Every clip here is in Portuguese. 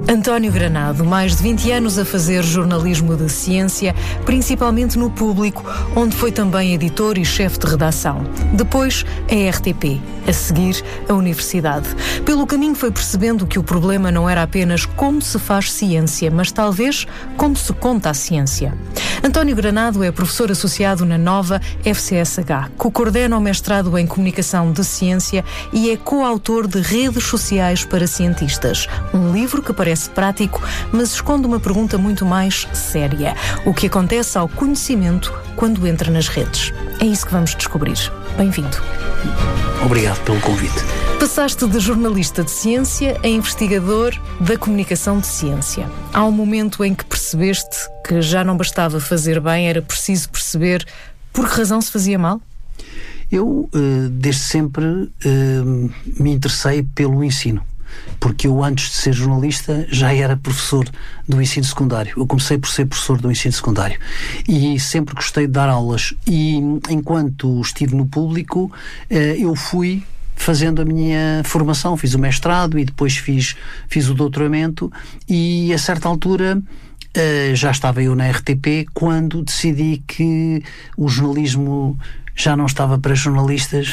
António Granado, mais de 20 anos a fazer jornalismo de ciência, principalmente no Público, onde foi também editor e chefe de redação. Depois, a RTP. A seguir, a Universidade. Pelo caminho foi percebendo que o problema não era apenas como se faz ciência, mas talvez como se conta a ciência. António Granado é professor associado na nova FCSH, que coordena o mestrado em Comunicação de Ciência e é coautor de Redes Sociais para Cientistas, um livro que parece prático, mas esconde uma pergunta muito mais séria. O que acontece ao conhecimento quando entra nas redes? É isso que vamos descobrir. Bem-vindo. Obrigado pelo convite. Passaste de jornalista de ciência a investigador da comunicação de ciência. Há um momento em que percebeste que já não bastava fazer bem, era preciso perceber por que razão se fazia mal? Eu, desde sempre, me interessei pelo ensino. Porque eu, antes de ser jornalista, já era professor do ensino secundário. Eu comecei por ser professor do ensino secundário e sempre gostei de dar aulas. E enquanto estive no Público, eu fui fazendo a minha formação, fiz o mestrado e depois fiz o doutoramento, e a certa altura já estava eu na RTP quando decidi que o jornalismo já não estava para jornalistas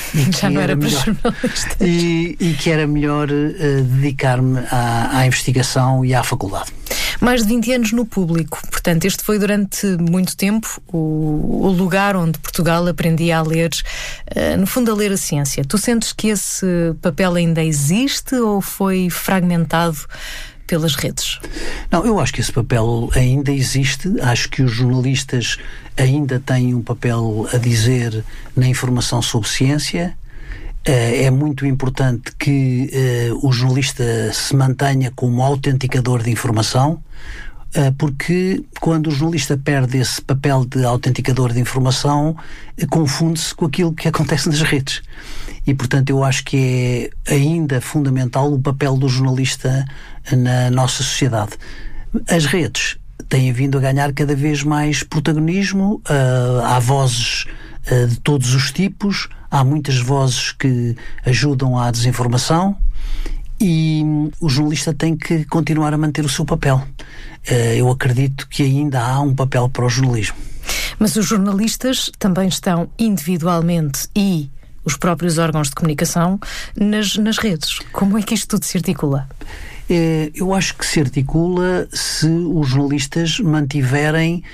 e que era melhor dedicar-me à investigação e à faculdade. Mais de 20 anos no Público, portanto este foi durante muito tempo o lugar onde Portugal aprendia a ler, no fundo a ler a ciência. Tu sentes que esse papel ainda existe ou foi fragmentado pelas redes? Não, eu acho que esse papel ainda existe. Acho que os jornalistas ainda têm um papel a dizer na informação sobre ciência. É muito importante que o jornalista se mantenha como autenticador de informação, porque quando o jornalista perde esse papel de autenticador de informação, confunde-se com aquilo que acontece nas redes. E, portanto, eu acho que é ainda fundamental o papel do jornalista na nossa sociedade. As redes têm vindo a ganhar cada vez mais protagonismo, há vozes de todos os tipos, há muitas vozes que ajudam à desinformação e o jornalista tem que continuar a manter o seu papel. Eu acredito que ainda há um papel para o jornalismo. Mas os jornalistas também estão individualmente e os próprios órgãos de comunicação nas redes. Como é que isto tudo se articula? Eu acho que se articula se os jornalistas mantiverem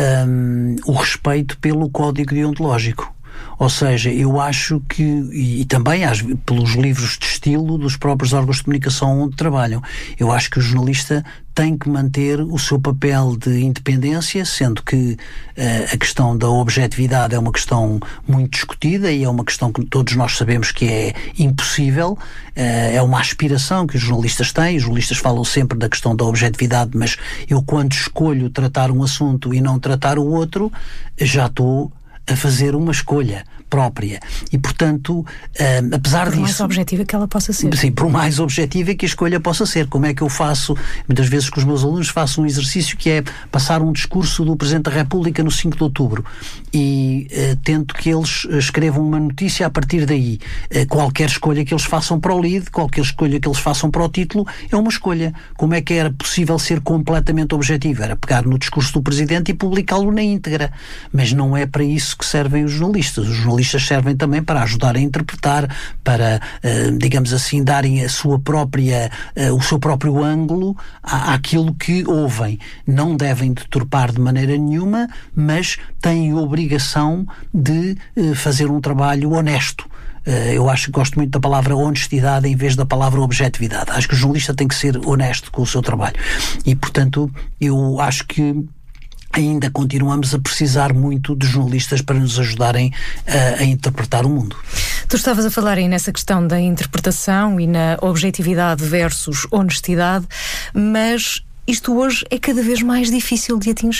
o respeito pelo código deontológico. Ou seja, eu acho que, e também pelos livros de estilo dos próprios órgãos de comunicação onde trabalham, eu acho que o jornalista tem que manter o seu papel de independência, sendo que a questão da objetividade é uma questão muito discutida e é uma questão que todos nós sabemos que é impossível, é uma aspiração que os jornalistas têm. Os jornalistas falam sempre da questão da objetividade, mas eu, quando escolho tratar um assunto e não tratar o outro, já estou a fazer uma escolha própria. E, portanto, apesar disso... Por mais objetiva que ela possa ser. Sim, por mais objetiva que a escolha possa ser. Como é que eu faço? Muitas vezes com os meus alunos faço um exercício que é passar um discurso do Presidente da República no 5 de outubro e tento que eles escrevam uma notícia a partir daí. Qualquer escolha que eles façam para o lead, qualquer escolha que eles façam para o título, é uma escolha. Como é que era possível ser completamente objetivo? Era pegar no discurso do Presidente e publicá-lo na íntegra. Mas não é para isso que servem os jornalistas. Os jornalistas servem também para ajudar a interpretar, para, digamos assim, darem o seu próprio ângulo àquilo que ouvem. Não devem deturpar de maneira nenhuma, mas têm obrigação de fazer um trabalho honesto. Eu acho que gosto muito da palavra honestidade em vez da palavra objetividade. Acho que o jornalista tem que ser honesto com o seu trabalho. E, portanto, eu acho que ainda continuamos a precisar muito de jornalistas para nos ajudarem a interpretar o mundo. Tu estavas a falar aí nessa questão da interpretação e na objetividade versus honestidade, mas isto hoje é cada vez mais difícil de atingir.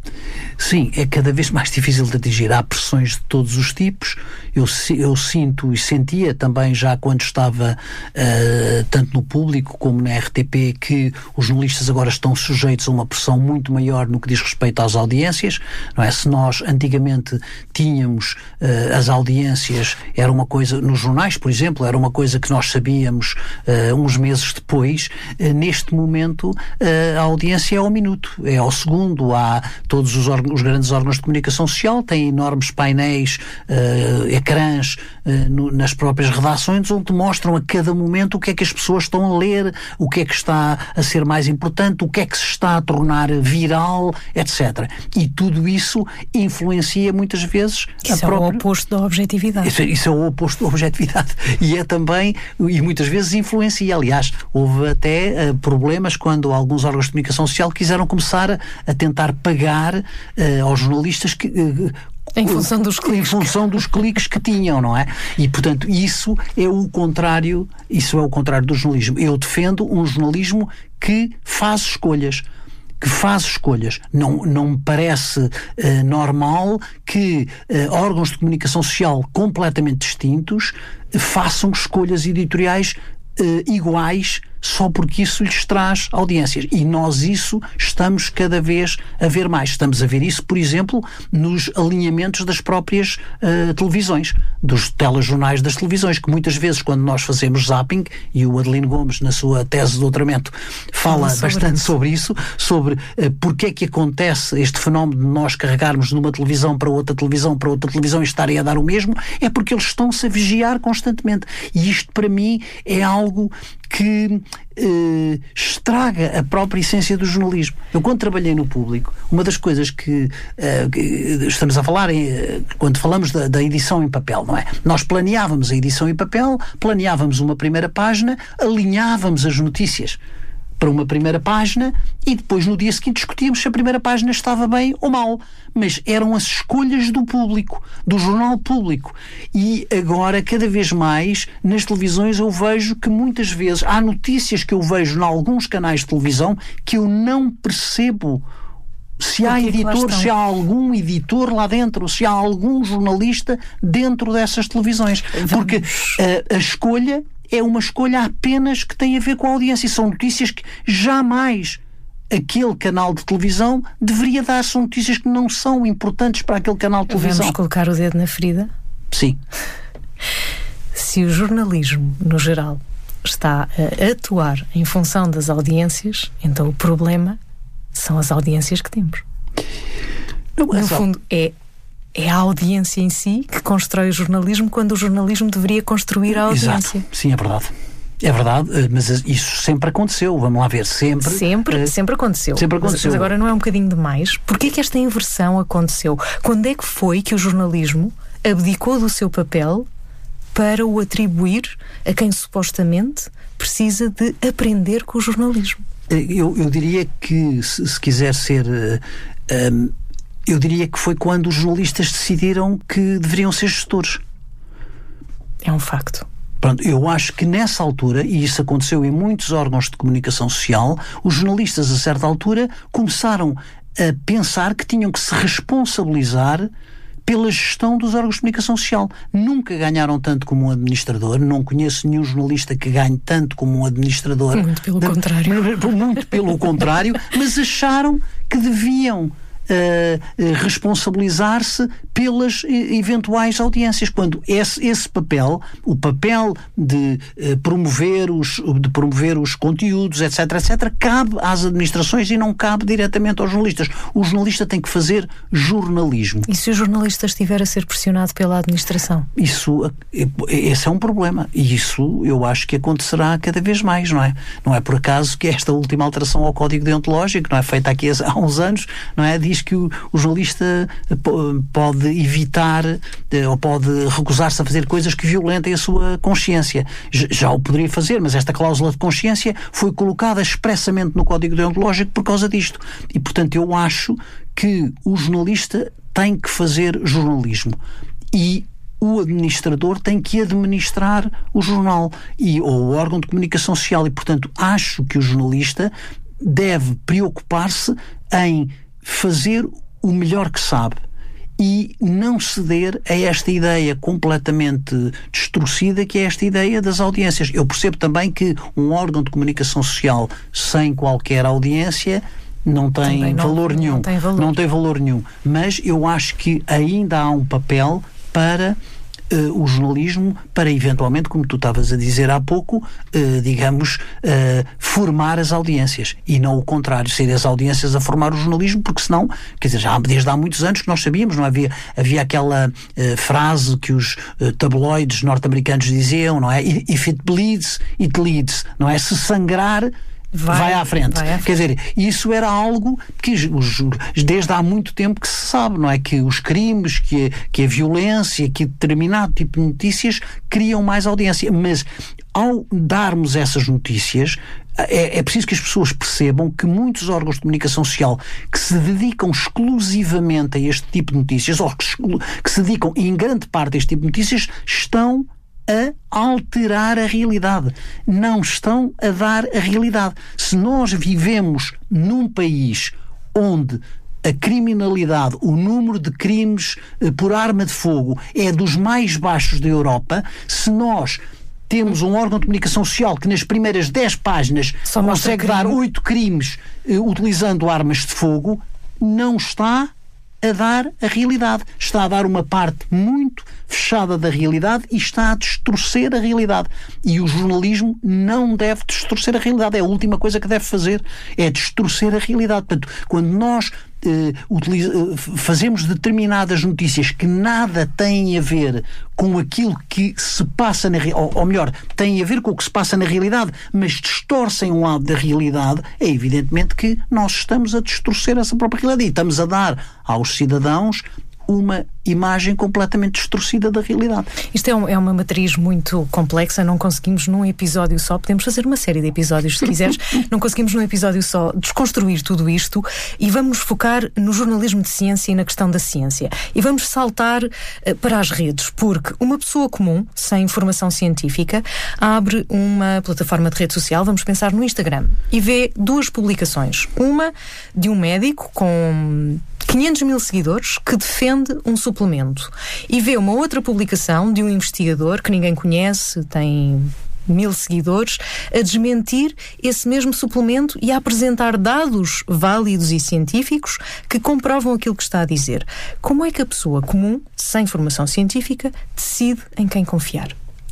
Sim, é cada vez mais difícil de atingir. Há pressões de todos os tipos. Eu sinto e sentia também já quando estava tanto no público como na RTP que os jornalistas agora estão sujeitos a uma pressão muito maior no que diz respeito às audiências, não é? Se nós antigamente tínhamos as audiências, era uma coisa, nos jornais, por exemplo, era uma coisa que nós sabíamos uns meses depois, neste momento a audiência é ao minuto, é ao segundo. Há todos os grandes órgãos de comunicação social têm enormes painéis, ecrãs nas próprias redações, onde mostram a cada momento o que é que as pessoas estão a ler, o que é que está a ser mais importante, o que é que se está a tornar viral, etc. E tudo isso influencia muitas vezes isso é o oposto da objetividade. Isso é o oposto da objetividade. E é também, e muitas vezes influencia. Aliás, houve até problemas quando alguns órgãos de comunicação social quiseram começar a tentar pagar aos jornalistas que em função dos cliques que tinham, não é? E, portanto, isso é o contrário do jornalismo. Eu defendo um jornalismo que faz escolhas. Não me parece normal que órgãos de comunicação social completamente distintos façam escolhas editoriais iguais só porque isso lhes traz audiências. E nós isso estamos cada vez a ver mais. Estamos a ver isso, por exemplo, nos alinhamentos das próprias televisões, dos telejornais das televisões, que muitas vezes quando nós fazemos zapping, e o Adelino Gomes na sua tese de doutoramento fala bastante sobre isso, sobre porque é que acontece este fenómeno de nós carregarmos de uma televisão para outra televisão e estarem a dar o mesmo, é porque eles estão-se a vigiar constantemente. E isto para mim é algo que estraga a própria essência do jornalismo. Eu, quando trabalhei no público, uma das coisas que estamos a falar quando falamos da edição em papel, não é? Nós planeávamos a edição em papel, planeávamos uma primeira página, alinhávamos as notícias para uma primeira página e depois no dia seguinte discutíamos se a primeira página estava bem ou mal. Mas eram as escolhas do público, do jornal público. E agora, cada vez mais, nas televisões eu vejo que muitas vezes há notícias que eu vejo em alguns canais de televisão que eu não percebo se há editor, se há algum editor lá dentro, se há algum jornalista dentro dessas televisões. Porque a escolha é uma escolha apenas que tem a ver com a audiência. São notícias que jamais aquele canal de televisão deveria dar. São notícias que não são importantes para aquele canal de televisão. Vamos colocar o dedo na ferida? Sim. Se o jornalismo, no geral, está a atuar em função das audiências, então o problema são as audiências que temos. No fundo, é a audiência em si que constrói o jornalismo, quando o jornalismo deveria construir a audiência. Exato. Sim, é verdade. É verdade, mas isso sempre aconteceu. Vamos lá ver, sempre aconteceu. Sempre aconteceu. Mas agora não é um bocadinho demais? Porquê que esta inversão aconteceu? Quando é que foi que o jornalismo abdicou do seu papel para o atribuir a quem supostamente precisa de aprender com o jornalismo? Eu diria que, se quiser ser... eu diria que foi quando os jornalistas decidiram que deveriam ser gestores. É um facto. Pronto, eu acho que nessa altura, e isso aconteceu em muitos órgãos de comunicação social, os jornalistas a certa altura começaram a pensar que tinham que se responsabilizar pela gestão dos órgãos de comunicação social. Nunca ganharam tanto como um administrador, não conheço nenhum jornalista que ganhe tanto como um administrador. Muito pelo contrário. Muito pelo contrário, mas acharam que deviam responsabilizar-se pelas eventuais audiências, quando esse papel, o papel de promover os conteúdos, etc, cabe às administrações e não cabe diretamente aos jornalistas. O jornalista tem que fazer jornalismo. E se o jornalista estiver a ser pressionado pela administração? Esse é um problema, e isso eu acho que acontecerá cada vez mais, não é? Não é por acaso que esta última alteração ao Código Deontológico, não é, feita aqui há uns anos, não é, diz que o jornalista pode evitar ou pode recusar-se a fazer coisas que violentem a sua consciência. Já o poderia fazer, mas esta cláusula de consciência foi colocada expressamente no Código Deontológico por causa disto. E, portanto, eu acho que o jornalista tem que fazer jornalismo e o administrador tem que administrar o jornal ou o órgão de comunicação social, e, portanto, acho que o jornalista deve preocupar-se em fazer o melhor que sabe e não ceder a esta ideia completamente distorcida que é esta ideia das audiências. Eu percebo também que um órgão de comunicação social sem qualquer audiência não tem valor nenhum. Não tem valor nenhum. Mas eu acho que ainda há um papel para o jornalismo, para eventualmente, como tu estavas a dizer há pouco, formar as audiências e não o contrário, ser as audiências a formar o jornalismo, porque senão, quer dizer, já desde há muitos anos que nós sabíamos, não havia aquela frase que os tabloides norte-americanos diziam, não é? If it bleeds, it leads, não é? Se sangrar, vai à frente. Quer dizer, isso era algo que desde há muito tempo que se sabe, não é? Que os crimes, que a violência, que determinado tipo de notícias criam mais audiência. Mas ao darmos essas notícias, é preciso que as pessoas percebam que muitos órgãos de comunicação social que se dedicam exclusivamente a este tipo de notícias, ou que se dedicam em grande parte a este tipo de notícias, estão a alterar a realidade. Não estão a dar a realidade. Se nós vivemos num país onde a criminalidade, o número de crimes por arma de fogo é dos mais baixos da Europa, se nós temos um órgão de comunicação social que nas primeiras 10 páginas consegue dar 8 crimes utilizando armas de fogo, não está a dar a realidade. Está a dar uma parte muito fechada da realidade e está a distorcer a realidade. E o jornalismo não deve distorcer a realidade. É a última coisa que deve fazer, é distorcer a realidade. Portanto, quando nós fazemos determinadas notícias que nada têm a ver com aquilo que se passa na realidade, ou melhor, têm a ver com o que se passa na realidade, mas distorcem um lado da realidade, é evidentemente que nós estamos a distorcer essa própria realidade e estamos a dar aos cidadãos uma imagem completamente distorcida da realidade. Isto é uma matriz muito complexa, não conseguimos num episódio só, podemos fazer uma série de episódios se quiseres, não conseguimos num episódio só desconstruir tudo isto e vamos focar no jornalismo de ciência e na questão da ciência. E vamos saltar para as redes, porque uma pessoa comum, sem informação científica, abre uma plataforma de rede social, vamos pensar no Instagram, e vê 2 publicações. Uma de um médico com 500 mil seguidores que defende um suplemento, e vê uma outra publicação de um investigador que ninguém conhece, tem 1000 seguidores, a desmentir esse mesmo suplemento e a apresentar dados válidos e científicos que comprovam aquilo que está a dizer. Como é que a pessoa comum, sem formação científica, decide em quem confiar?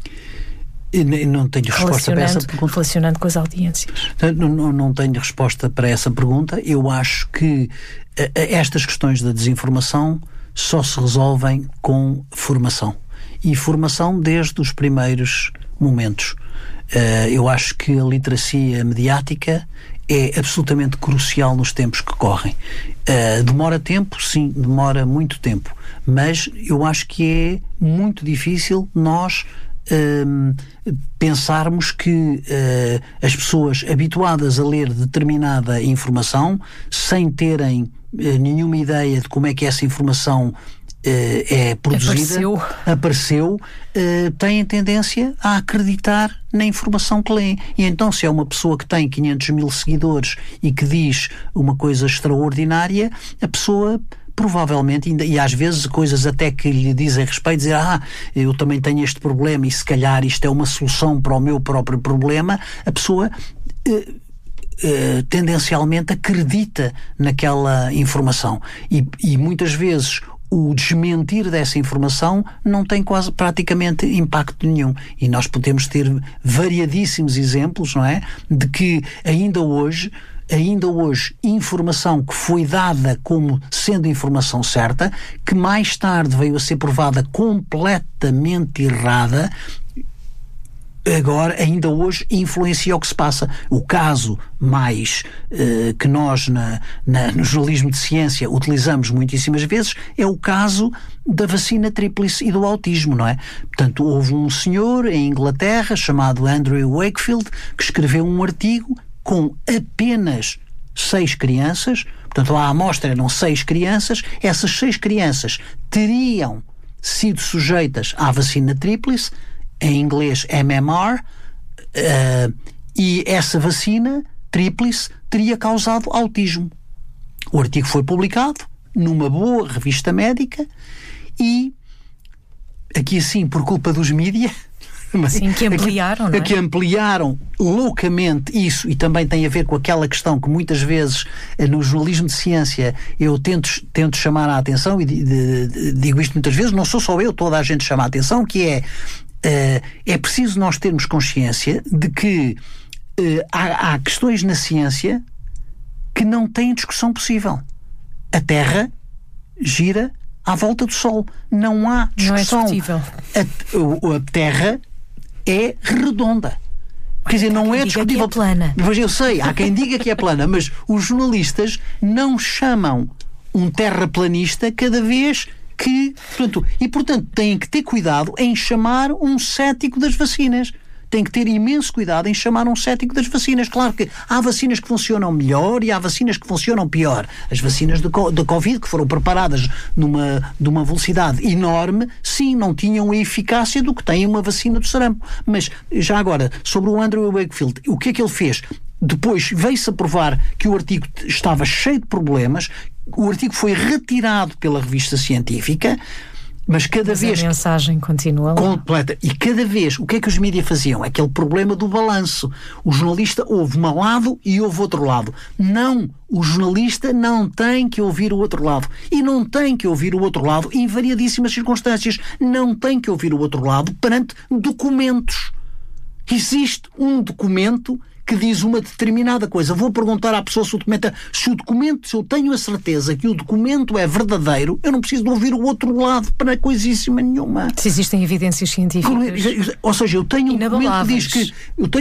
Não tenho resposta para essa pergunta. Relacionando com as audiências. Não tenho resposta para essa pergunta. Eu acho que estas questões da desinformação só se resolvem com formação. E formação desde os primeiros momentos. Eu acho que a literacia mediática é absolutamente crucial nos tempos que correm. Demora tempo? Sim, demora muito tempo. Mas eu acho que é muito difícil nós pensarmos que as pessoas habituadas a ler determinada informação, sem terem nenhuma ideia de como é que essa informação é produzida, apareceu, têm tendência a acreditar na informação que leem. E então, se é uma pessoa que tem 500 mil seguidores e que diz uma coisa extraordinária, a pessoa provavelmente, e às vezes coisas até que lhe dizem respeito, dizer, eu também tenho este problema e se calhar isto é uma solução para o meu próprio problema, a pessoa tendencialmente acredita naquela informação e muitas vezes o desmentir dessa informação não tem quase praticamente impacto nenhum. E nós podemos ter variadíssimos exemplos, não é? De que ainda hoje informação que foi dada como sendo informação certa, que mais tarde veio a ser provada completamente errada, agora, ainda hoje, influencia o que se passa. O caso mais que nós no jornalismo de ciência utilizamos muitíssimas vezes é o caso da vacina tríplice e do autismo, não é? Portanto, houve um senhor em Inglaterra chamado Andrew Wakefield que escreveu um artigo com apenas 6 crianças, portanto a amostra eram 6 crianças, essas 6 crianças teriam sido sujeitas à vacina tríplice, em inglês MMR, e essa vacina tríplice teria causado autismo. O artigo foi publicado, numa boa revista médica e, aqui assim, por culpa dos mídia... Sim, que ampliaram, não é? Que ampliaram loucamente isso, e também tem a ver com aquela questão que muitas vezes no jornalismo de ciência eu tento chamar a atenção, e digo isto muitas vezes, não sou só eu, toda a gente chama a atenção, que é preciso nós termos consciência de que há questões na ciência que não têm discussão possível. A Terra gira à volta do Sol. Não há discussão. Não é discutível. A Terra é redonda. Quer dizer, não é discutível. Que é plana. Mas eu sei, há quem diga que é plana, mas os jornalistas não chamam um terraplanista cada vez que... Portanto, têm que ter cuidado em chamar um cético das vacinas. Tem que ter imenso cuidado em chamar um cético das vacinas. Claro que há vacinas que funcionam melhor e há vacinas que funcionam pior. As vacinas da Covid, que foram preparadas de uma velocidade enorme, sim, não tinham a eficácia do que tem uma vacina do sarampo. Mas, já agora, sobre o Andrew Wakefield, o que é que ele fez? Depois veio-se a provar que o artigo estava cheio de problemas, o artigo foi retirado pela revista científica, mas vez... a mensagem continua lá. Completa. E cada vez, o que é que os mídias faziam? Aquele problema do balanço. O jornalista ouve um lado e ouve outro lado. Não, o jornalista não tem que ouvir o outro lado. E não tem que ouvir o outro lado em variadíssimas circunstâncias. Não tem que ouvir o outro lado perante documentos. Existe um documento que diz uma determinada coisa. Vou perguntar à pessoa se eu tenho a certeza que o documento é verdadeiro, eu não preciso de ouvir o outro lado para coisíssima nenhuma. Se existem evidências científicas. Ou seja, eu tenho um documento que diz que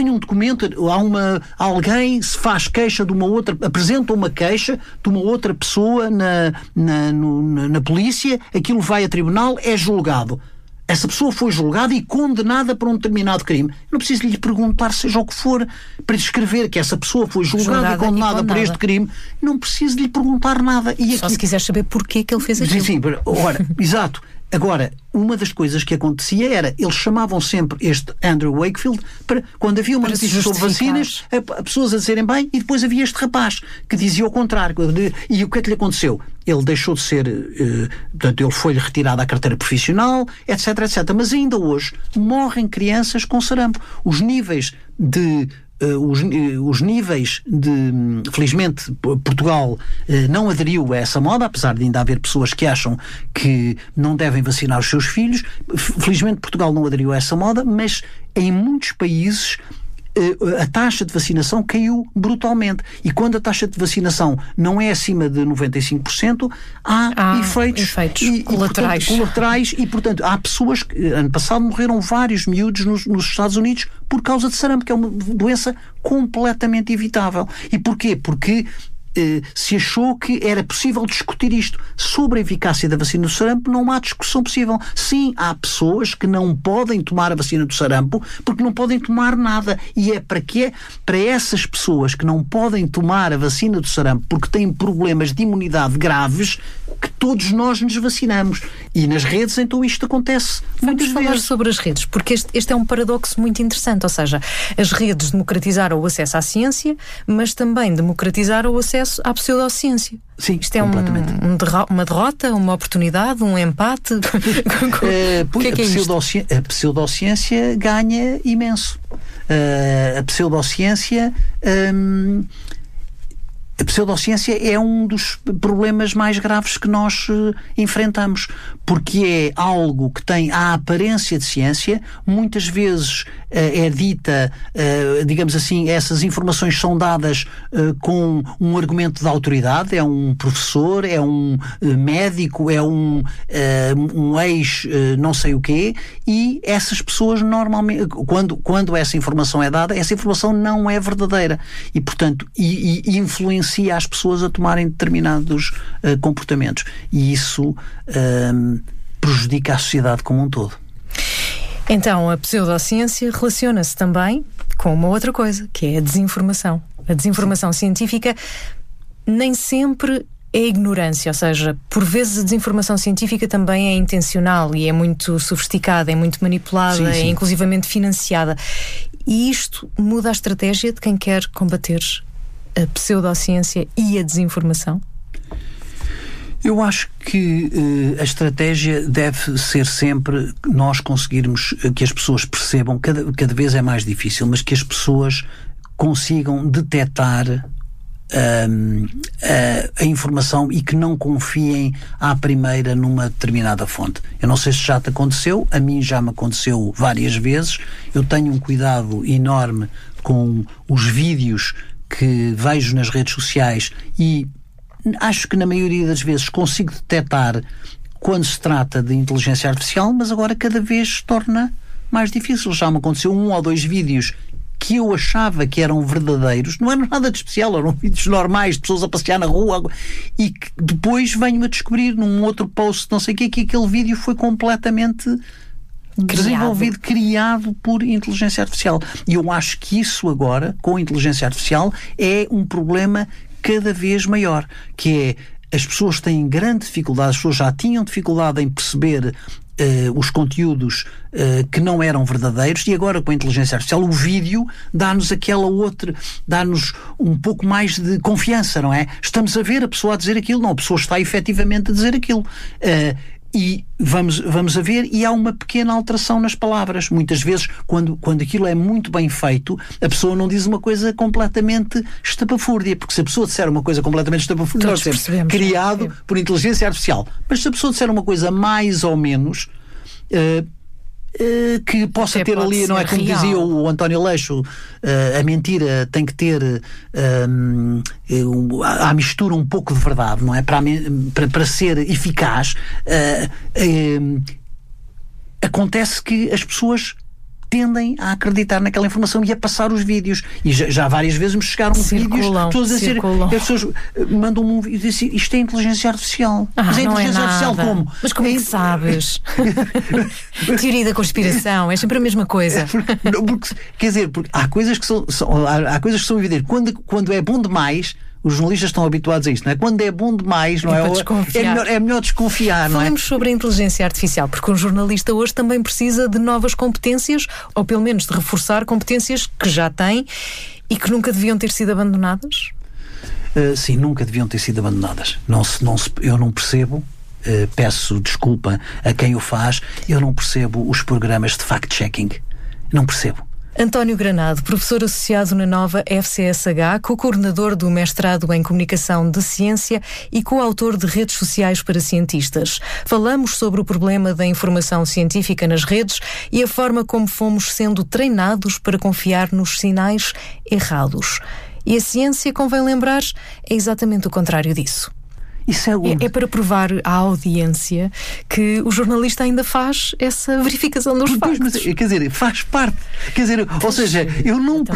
alguém se faz queixa de uma outra, apresenta uma queixa de uma outra pessoa na polícia, aquilo vai a tribunal, é julgado. Essa pessoa foi julgada e condenada por um determinado crime. Eu não preciso lhe perguntar, seja o que for, para descrever que essa pessoa foi julgada e condenada por este crime. Não preciso lhe perguntar nada. E só se quiser saber porquê que ele fez aquilo. Sim, ora, exato. Agora, uma das coisas que acontecia era, eles chamavam sempre este Andrew Wakefield para, quando havia uma notícia sobre vacinas, a pessoas a dizerem bem, e depois havia este rapaz que dizia o contrário. E o que é que lhe aconteceu? Ele deixou de ser, portanto, ele foi-lhe retirado a carteira profissional, etc, etc. Mas ainda hoje morrem crianças com sarampo. Os níveis de... felizmente Portugal não aderiu a essa moda, apesar de ainda haver pessoas que acham que não devem vacinar os seus filhos. Felizmente Portugal não aderiu a essa moda, mas em muitos países a taxa de vacinação caiu brutalmente. E quando a taxa de vacinação não é acima de 95%, há efeitos colaterais. E, portanto, há pessoas que, ano passado, morreram vários miúdos nos Estados Unidos por causa de sarampo, que é uma doença completamente evitável. E porquê? Porque se achou que era possível discutir isto. Sobre a eficácia da vacina do sarampo não há discussão possível. Sim, há pessoas que não podem tomar a vacina do sarampo porque não podem tomar nada. E é para quê? Para essas pessoas que não podem tomar a vacina do sarampo porque têm problemas de imunidade graves, que todos nós nos vacinamos. E nas redes, então, isto acontece muitas vezes. Vamos falar sobre as redes, porque este é um paradoxo muito interessante. Ou seja, as redes democratizaram o acesso à ciência, mas também democratizaram o acesso à pseudociência. Sim, isto é uma derrota, uma oportunidade, um empate? O que é isto? A pseudociência ganha imenso. A pseudociência é um dos problemas mais graves que nós enfrentamos, porque é algo que tem a aparência de ciência, muitas vezes é dita, digamos assim, essas informações são dadas com um argumento de autoridade, é um professor, é um médico, é um ex não sei o quê, e essas pessoas normalmente, quando essa informação é dada, essa informação não é verdadeira e, portanto, influencia as pessoas a tomarem determinados comportamentos, e isso prejudica a sociedade como um todo. Então, a pseudociência relaciona-se também com uma outra coisa, que é a desinformação. A desinformação científica nem sempre é ignorância, ou seja, por vezes a desinformação científica também é intencional e é muito sofisticada, é muito manipulada, é inclusivamente financiada. E isto muda a estratégia de quem quer combater a pseudociência e a desinformação? Eu acho que a estratégia deve ser sempre nós conseguirmos que as pessoas percebam, cada vez é mais difícil, mas que as pessoas consigam detectar a informação e que não confiem à primeira numa determinada fonte. Eu não sei se já te aconteceu, a mim já me aconteceu várias vezes. Eu tenho um cuidado enorme com os vídeos que vejo nas redes sociais e acho que na maioria das vezes consigo detectar quando se trata de inteligência artificial, mas agora cada vez se torna mais difícil. Já me aconteceu 1 ou 2 vídeos que eu achava que eram verdadeiros, não eram nada de especial, eram vídeos normais de pessoas a passear na rua, e que depois venho a descobrir num outro post, não sei o quê, que aquele vídeo foi completamente desenvolvido, criado por inteligência artificial. E eu acho que isso agora, com a inteligência artificial, é um problema cada vez maior, que é, as pessoas têm grande dificuldade, as pessoas já tinham dificuldade em perceber os conteúdos que não eram verdadeiros, e agora com a inteligência artificial o vídeo dá-nos dá-nos um pouco mais de confiança, não é? Estamos a ver a pessoa a dizer aquilo, não, a pessoa está efetivamente a dizer aquilo. E vamos a ver, e há uma pequena alteração nas palavras. Muitas vezes, quando aquilo é muito bem feito, a pessoa não diz uma coisa completamente estapafúrdia, porque se a pessoa disser uma coisa completamente estapafúrdia, nós temos criado por inteligência artificial. Mas se a pessoa disser uma coisa mais ou menos que possa ter ali, não é como real. Dizia o António Leixo, a mentira tem que ter a mistura um pouco de verdade, não é? Para ser eficaz. Acontece que as pessoas tendem a acreditar naquela informação e a passar os vídeos. E já várias vezes me chegaram vídeos, todos a dizer, as pessoas mandam-me um vídeo e dizem, isto é inteligência artificial. Mas é inteligência artificial como? Mas como é que sabes? Teoria da conspiração, é sempre a mesma coisa. Quer dizer, porque há coisas que são evidentes. Quando é bom demais, os jornalistas estão habituados a isto, não é? Quando é bom demais, não é melhor desconfiar, não é? Falemos sobre a inteligência artificial, porque um jornalista hoje também precisa de novas competências, ou pelo menos de reforçar competências que já tem e que nunca deviam ter sido abandonadas? Sim, nunca deviam ter sido abandonadas. Eu não percebo, peço desculpa a quem o faz, eu não percebo os programas de fact-checking. Não percebo. António Granado, professor associado na nova FCSH, co-coordenador do mestrado em Comunicação de Ciência e coautor de Redes Sociais para Cientistas. Falamos sobre o problema da informação científica nas redes e a forma como fomos sendo treinados para confiar nos sinais errados. E a ciência, convém lembrar, é exatamente o contrário disso. Isso é para provar à audiência que o jornalista ainda faz essa verificação dos factos. Mas, quer dizer, faz parte. Quer dizer, ou seja, eu não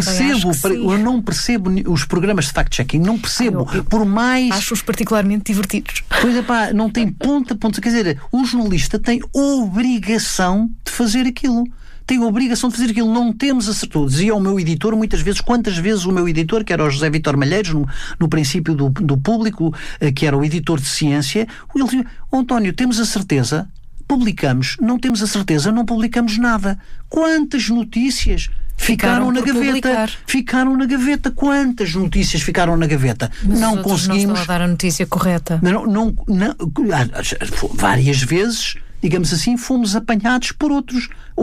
percebo os programas de fact-checking, não percebo, por mais... Acho-os particularmente divertidos. Pois é, não tem ponta. Quer dizer, o jornalista tem obrigação de fazer aquilo. Tem a obrigação de fazer aquilo, não temos acertou. Dizia o meu editor muitas vezes, quantas vezes o meu editor, que era o José Vítor Malheiros, no princípio do Público, que era o editor de ciência, ele dizia, António, temos a certeza, publicamos, não temos a certeza, não publicamos nada. Quantas notícias ficaram na gaveta? Publicar. Ficaram na gaveta. Quantas notícias ficaram na gaveta? Mas não conseguimos. Não estão a dar a notícia correta. Várias vezes, digamos assim, fomos apanhados por outros